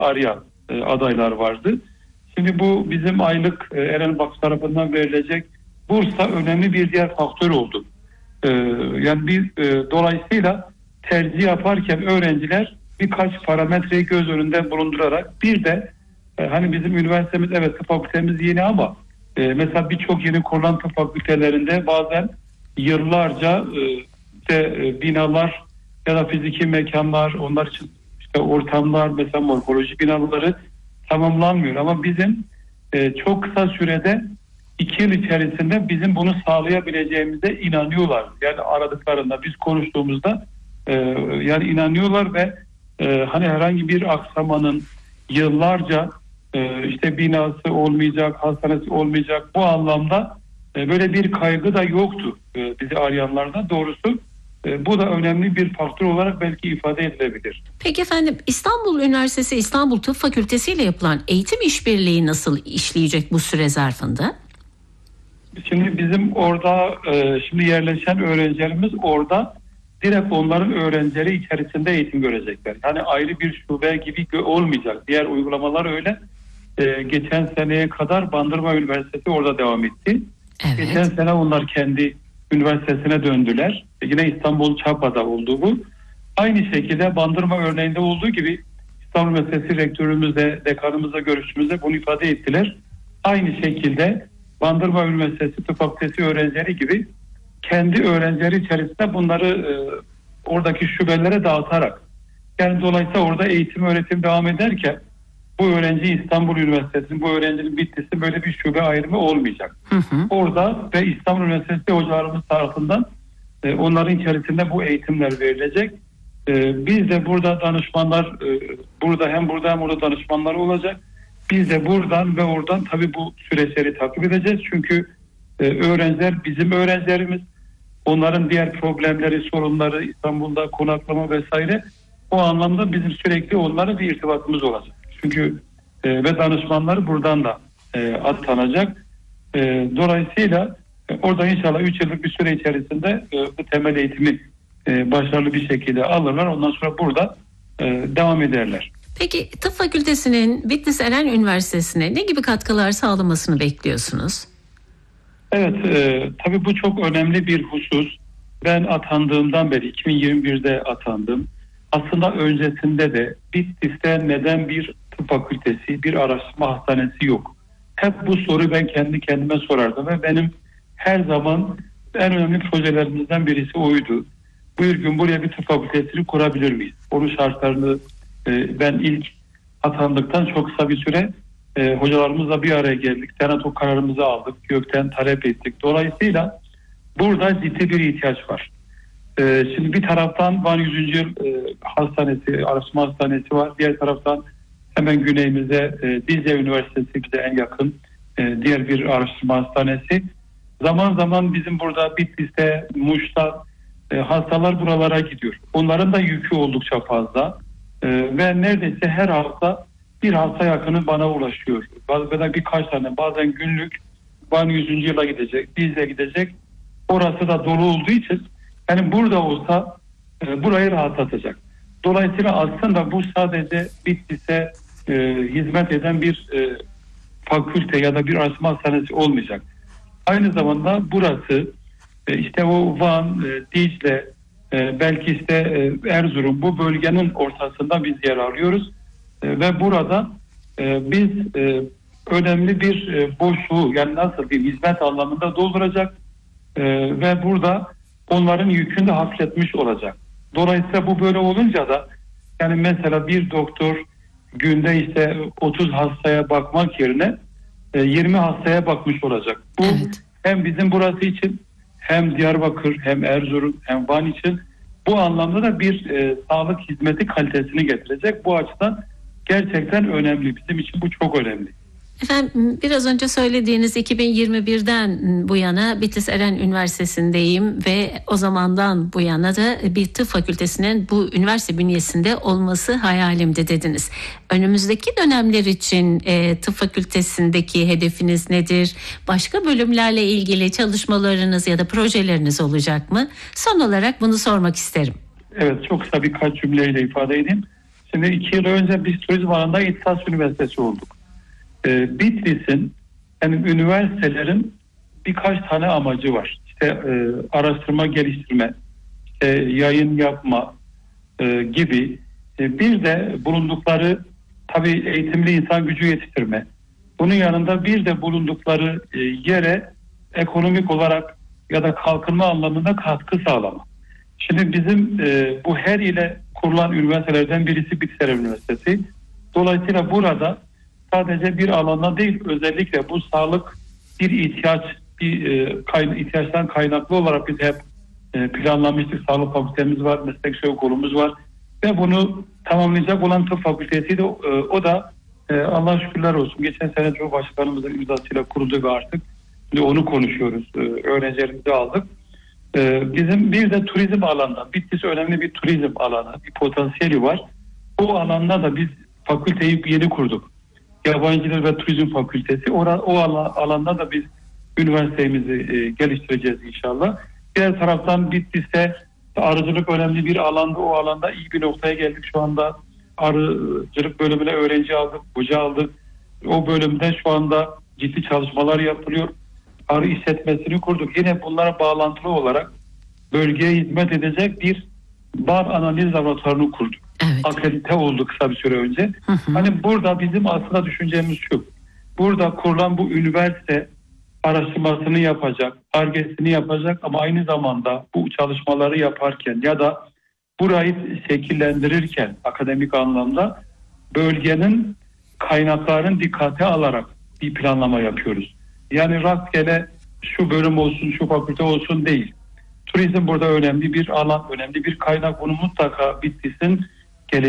arayan adaylar vardı. Şimdi bu bizim aylık Eren Vakfı tarafından verilecek bursa önemli bir diğer faktör oldu. Yani dolayısıyla tercih yaparken öğrenciler birkaç parametreyi göz önünde bulundurarak bir de hani bizim üniversitemiz evet tıp fakültemiz yeni ama mesela birçok yeni kurulan tıp fakültelerinde bazen yıllarca binalar ya da fiziki mekanlar onlar için işte ortamlar mesela morfoloji binaları tamamlanmıyor ama bizim çok kısa sürede 2 yıl içerisinde bizim bunu sağlayabileceğimize inanıyorlar. Yani aradıklarında biz konuştuğumuzda yani inanıyorlar ve hani herhangi bir aksamanın yıllarca işte binası olmayacak, hastanesi olmayacak bu anlamda böyle bir kaygı da yoktu bizi arayanlarda doğrusu. Bu da önemli bir faktör olarak belki ifade edilebilir. Peki efendim İstanbul Üniversitesi İstanbul Tıp Fakültesi ile yapılan eğitim işbirliği nasıl işleyecek bu süre zarfında? Şimdi bizim orada şimdi yerleşen öğrencilerimiz orada direkt onların öğrencileri içerisinde eğitim görecekler. Yani ayrı bir şube gibi olmayacak. Diğer uygulamalar öyle. Geçen seneye kadar Bandırma Üniversitesi orada devam etti. Evet. Geçen sene onlar kendi üniversitesine döndüler. Yine İstanbul Çapa'da oldu bu. Aynı şekilde Bandırma örneğinde olduğu gibi İstanbul Üniversitesi rektörümüzle, dekanımızla görüştüğümüzde bunu ifade ettiler. Aynı şekilde Bandırma Üniversitesi Tıp Fakültesi öğrencileri gibi kendi öğrencileri içerisinde bunları oradaki şubelere dağıtarak yani dolayısıyla orada eğitim öğretim devam ederken bu öğrenci İstanbul Üniversitesi'nin bu öğrencinin Bitlis'in böyle bir şube ayrımı olmayacak. Orada ve İstanbul Üniversitesi hocalarımız tarafından onların içerisinde bu eğitimler verilecek. Biz de burada danışmanlar hem burada danışmanlar olacak. Biz de buradan ve oradan tabii bu süreçleri takip edeceğiz. Çünkü öğrenciler bizim öğrencilerimiz. Onların diğer problemleri, sorunları, İstanbul'da konaklama vesaire o anlamda bizim sürekli onlara bir irtibatımız olacak. Çünkü ve danışmanları buradan da atanacak. Dolayısıyla orada inşallah 3 yıllık bir süre içerisinde bu temel eğitimi başarılı bir şekilde alırlar. Ondan sonra burada devam ederler. Peki tıp fakültesinin Bitlis Eren Üniversitesi'ne ne gibi katkılar sağlamasını bekliyorsunuz? Evet, tabii bu çok önemli bir husus. Ben atandığımdan beri 2021'de atandım. Aslında öncesinde de Bitlis'te neden bir tıp fakültesi, bir araştırma hastanesi yok? Hep bu soruyu ben kendi kendime sorardım ve benim her zaman en önemli projelerimizden birisi oydu. Bir gün buraya bir tıp fakültesini kurabilir miyiz? Onun şartlarını ben ilk atandıktan çok kısa bir süre hocalarımızla bir araya geldik. Senato kararımızı aldık. Gökten talep ettik. Dolayısıyla burada ciddi bir ihtiyaç var. Şimdi bir taraftan Van 100. Yıl Hastanesi, Araştırma Hastanesi var. Diğer taraftan hemen güneyimizde Dicle Üniversitesi bize en yakın diğer bir araştırma hastanesi. Zaman zaman bizim burada Bitlis'te, Muş'ta hastalar buralara gidiyor. Onların da yükü oldukça fazla. Ve neredeyse her hafta bir hasta yakını bana ulaşıyor. Bazen birkaç tane, bazen günlük Van 100. Yıla gidecek, Dicle'ye gidecek. Orası da dolu olduğu için yani burada olsa burayı rahatlatacak. Dolayısıyla aslında bu sadece Bitlis'e hizmet eden bir fakülte ya da bir araştırma hastanesi olmayacak. Aynı zamanda burası işte o Van, Dicle, belki işte Erzurum bu bölgenin ortasında biz yer alıyoruz. Ve burada biz önemli bir boşluğu yani nasıl bir hizmet anlamında dolduracak ve burada onların yükünü de hafifletmiş olacak. Dolayısıyla bu böyle olunca da yani mesela bir doktor günde işte 30 hastaya bakmak yerine 20 hastaya bakmış olacak. Bu evet. Hem bizim burası için hem Diyarbakır hem Erzurum hem Van için bu anlamda da bir sağlık hizmeti kalitesini getirecek. Bu açıdan gerçekten önemli. Bizim için bu çok önemli. Efendim biraz önce söylediğiniz 2021'den bu yana Bitlis Eren Üniversitesi'ndeyim ve o zamandan bu yana da bir tıp fakültesinin bu üniversite bünyesinde olması hayalimdi dediniz. Önümüzdeki dönemler için tıp fakültesindeki hedefiniz nedir? Başka bölümlerle ilgili çalışmalarınız ya da projeleriniz olacak mı? Son olarak bunu sormak isterim. Evet çok kısa birkaç cümleyle ifade edeyim. Şimdi 2 yıl önce biz turizm alanında İhtisas Üniversitesi olduk. Bitlis'in yani üniversitelerin birkaç tane amacı var. İşte araştırma, geliştirme, yayın yapma gibi. Bir de bulundukları tabii eğitimli insan gücü yetiştirme. Bunun yanında bir de bulundukları yere ekonomik olarak ya da kalkınma anlamında katkı sağlama. Şimdi bizim bu her ile kurulan üniversitelerden birisi Bitlis Eren Üniversitesi. Dolayısıyla burada sadece bir alanda değil, özellikle bu sağlık bir ihtiyaç, ihtiyaçtan kaynaklı olarak biz hep planlamıştık. Sağlık fakültemiz var, meslek okulumuz var ve bunu tamamlayacak olan tıp fakültesi de o da Allah şükürler olsun. Geçen sene Cumhurbaşkanımızın imzasıyla kuruldu ve artık şimdi onu konuşuyoruz. Öğrencilerimizi aldık. Bizim bir de turizm alanda, Bitlis önemli bir turizm alanı, bir potansiyeli var. O alanda da biz fakülteyi yeni kurduk. Yabancı Dil ve Turizm Fakültesi. O alanda da biz üniversitemizi geliştireceğiz inşallah. Diğer taraftan Bitlis'te arıcılık önemli bir alanda. O alanda iyi bir noktaya geldik. Şu anda arıcılık bölümüne öğrenci aldık, hoca aldık. O bölümde şu anda ciddi çalışmalar yapılıyor. Arı işletmesini kurduk. Yine bunlara bağlantılı olarak bölgeye hizmet edecek bir bar analiz laboratuvarını kurduk. Evet. Akredite oldu kısa bir süre önce. Hani burada bizim aslında düşüncemiz şu. Burada kurulan bu üniversite araştırmasını yapacak, Ar-Ge'sini yapacak ama aynı zamanda bu çalışmaları yaparken ya da burayı şekillendirirken akademik anlamda bölgenin kaynaklarını dikkate alarak bir planlama yapıyoruz. Yani rastgele şu bölüm olsun, şu fakülte olsun değil. Turizm burada önemli bir alan, önemli bir kaynak. Bunu mutlaka Bitlis'in